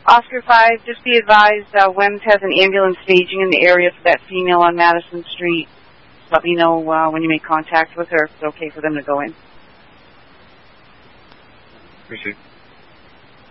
Oscar 5, just be advised, WEMS has an ambulance staging in the area for that female on Madison Street. Let me know when you make contact with her if it's okay for them to go in. Appreciate it.